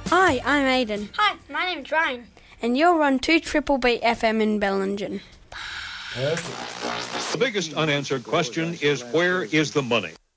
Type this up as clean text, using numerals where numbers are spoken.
Hi, I'm Aidan. Hi, my name's Ryan. And you're on 2 Triple B FM in Bellingen. The biggest unanswered question is, where is the money?